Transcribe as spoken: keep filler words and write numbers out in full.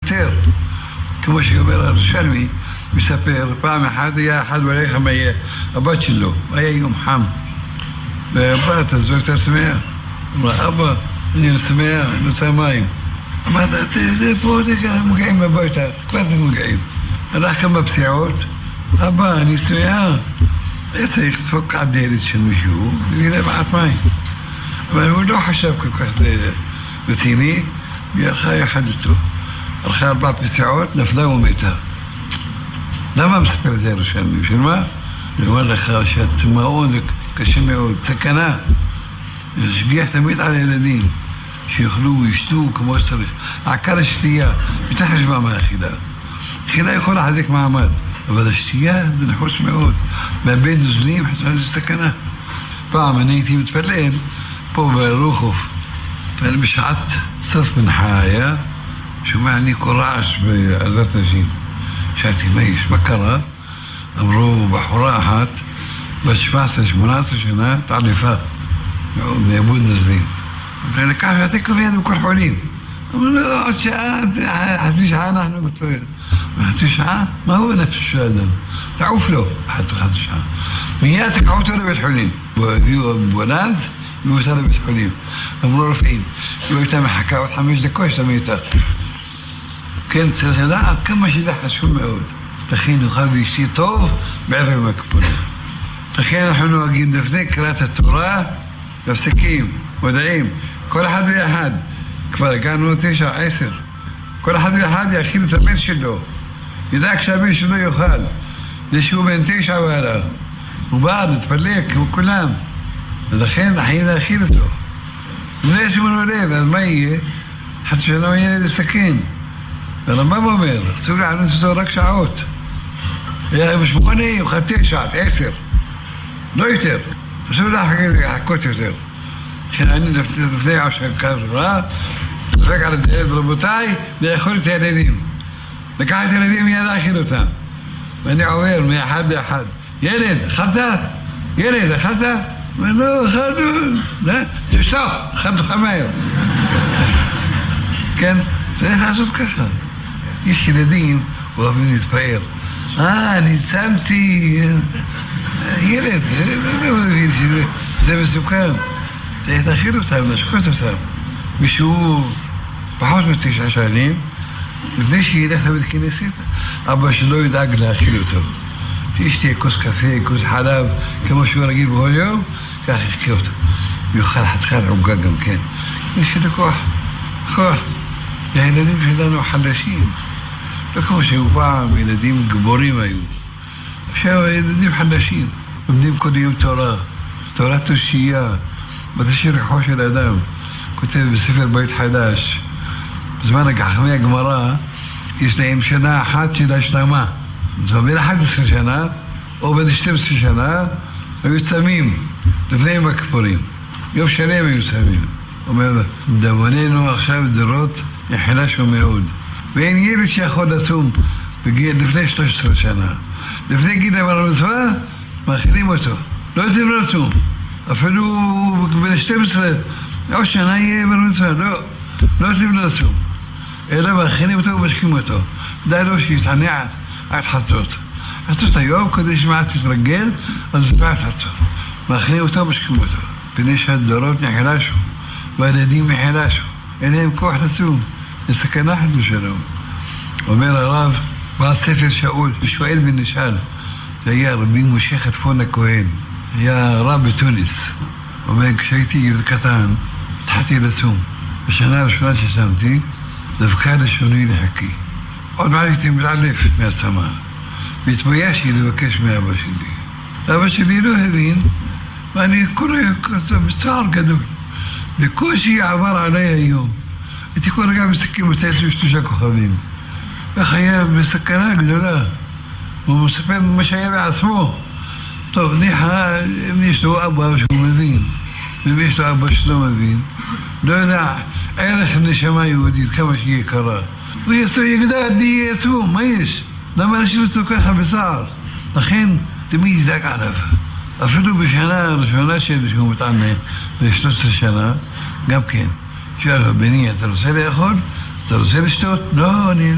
יותר. כמו שאומר הרשלמי, מספר, פעם אחת היה אחד ולך מהי הבת שלו, היה יום חם. והבת, אז הוא הייתה שמח. אמרה, אבא, אני שמח, אני רוצה מים. אמרת, זה פה, אנחנו מגיעים הביתה, כבר אתם מגיעים. הלך כמה פסיעות, אבא, אני שמח. היה צריך לדפוק על דלת של מישהו, והנה מעט מים. אבל הוא לא חשב כל כך רציני, והיא הלכה יחד איתו. הלכה ארבע פסיעות, נפלה ומתה. למה מספר את זה ירושלמי? בשביל מה? אני אומר לך שהצמאון קשה מאוד, סכנה. להשגיח תמיד על הילדים, שיאכלו וישתו כמו שצריך. העיקר השתייה, יותר חשבה מהאכילה. אכילה יכול להחזיק מעמד, אבל השתייה זה נחוץ מאוד. מהבין נוזלים, חשבה זה סכנה. פעם אני הייתי מתפלל, פה ברוחוף, מתפלל בשעת סוף מנחה היה, שומע אני קורעש בעזרת נשים. שאלתי, מה יש? מה קרה? אמרו, בחורה אחת, בת שבע עשרה שמונה עשרה שנה, תעליפה, מאיבוד נזלים. אמרו, לקח ואתה קובע את כל חולים. אמרו, לא, עוד שעה, חצי שעה אנחנו מתפלל. חצי שעה? מה הוא נפש של האדם? תעוף לו, חצי שעה. מיד תקעו אותו לבית חולים. והביאו אמבולנס, והביאו אותה לבית חולים. אמרו רופאים, היא הייתה מחכה עוד חמש דקות שאתה מיתה. כן, צריך לדעת כמה שזה חשוב מאוד. לכן נוכל וישתי טוב בערב הכיפורים. לכן אנחנו נוהגים לפני קריאת התורה, מפסיקים, מודעים, כל אחד ואחד. כבר הגענו תשע, עשר. כל אחד ואחד יכין את הבן שלו. ידע כשהבן שלו יאכל. זה שהוא בן תשע ועלה. הוא בא להתפלק כמו כולם. ולכן החיים להכין אותו. וזה שמונו לב, אז מה יהיה? חצי שנה הוא ילד לסכן. הרמב"ם אומר, אסור לענות אותו רק שעות. בשמונה יוכל תשע, עשר. לא יותר. אסור לחכות יותר. לכן אני לפני עשר כזרה, דופק על הילד, רבותיי, לאכול את הילדים. לקח את הילדים מיד להכין אותם. ואני עובר מאחד לאחד. ילד, אכלת? ילד, אכלת? ולא, אכלנו. תשתוק, אכלת לך מהר. כן? צריך לעשות ככה. יש ילדים אוהבים להתפאר. אה, אני צמתי. ילד, ילד, לא מבין שזה מסוכן. צריך להכיל אותם, לשקוט אותם. מישהו פחות מתשע שנים, לפני שילך לבית כנסת, אבא שלא ידאג להכיל אותו. תשתה כוס קפה, כוס חלב, כמו שהוא רגיל בכל יום, כך יחכה אותו. ויוכל חתיכת עוגה גם כן. יש לי כוח, כוח. הילדים שלנו חלשים. לא כמו שהיו פעם, ילדים גבורים היו. עכשיו הילדים חלשים. לומדים כל יום תורה, תורת תושייה, בתשאיר ריחו של אדם. כותב בספר בית חדש. בזמן חכמי הגמרא, יש להם שנה אחת של השלמה. זאת אומרת, אחת עשרה שנה, או בין שתים עשרה שנה, היו צמים, לפני יום הכיפורים. יום שלם היו צמים. אומר, דמוננו עכשיו דורות יחלשו מאוד. ואין ילד שיכול לצום לפני שלוש עשרה שנה. לפני גיל הבר מצווה, מאכילים אותו. לא יודעים לו לצום. אפילו בן שתים עשרה, עוד שנה יהיה בר מצווה. לא, לא יודעים לו לצום. אלא מאכילים אותו ומשקים אותו. די לו שיתענה עד חצות. חצות היום, כדי שמעט תתרגל, אז זה מעט חצות. מאכילים אותו ומשקים אותו. פני שהדורות נחלשו, והילדים נחלשו. אין להם כוח לצום. זה סכנה חדו שלום. אומר הרב, בא ספר שאול, שואל ונשאל. זה היה רבי משה חטפון הכהן. היה רב בתוניס. אומר, כשהייתי ילד קטן, התחלתי לצום. בשנה הראשונה ששמתי, דווקא לשוני לחכי. עוד מעט הייתי מתעלף מהצמא. והתביישתי לבקש מאבא שלי. אבא שלי לא הבין, ואני קורא בצער גדול. בקושי עבר עליי היום. הייתי כל רגע מסתכל מתי יש שלושה כוכבים. וחיה בסכנה גדולה. הוא מספר מה שהיה בעצמו. טוב, ניחא, אם יש לו אבא שהוא מבין, ואם יש לו אבא שלא מבין, לא יודע, ערך נשמה יהודית, כמה שהיא יקרה. הוא יעשו יגדל, לי יעשו, מה יש? למה אנשים אותו ככה בצער? לכן, תמיד ידאג עליו. אפילו בשנה הראשונה שלי שהוא מתענה, ב-שלוש עשרה שנה, גם כן. שואל, בני, אתה רוצה לאכול? אתה רוצה לשתות? לא, אני